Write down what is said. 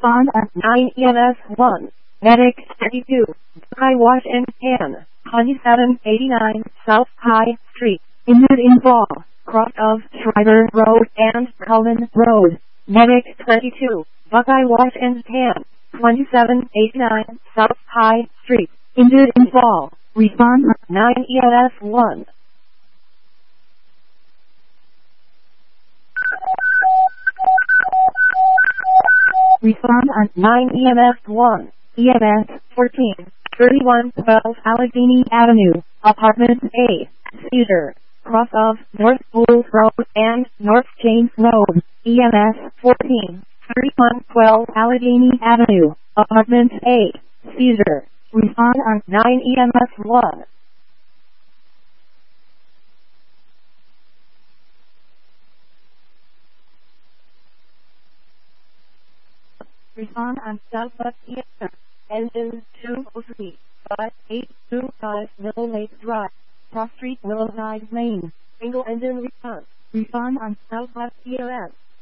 Respond at 9 EMS 1. Medic 32. Buckeye Wash and Can. 2789 South High Street. Injured in fall. Cross of Schreiber Road and Cullen Road. Medic 22. Buckeye Wash and Can. 2789 South High Street. Injured in fall. Respond at 9 EMS 1. Respond at 9 EMS 1. EMS 14. 3112 Allegheny Avenue, Apartment A, Cedar, cross of North Bulls Road and North James Road. EMS 14. 3112 Allegheny Avenue, Apartment A, Cedar. Respond at 9 EMS 1. Respond on Southwest EMS. Engine 203, 5825 Middle Lake Drive, Cross Street, Willowside, Maine. Single engine response. Respond on Southwest EMS.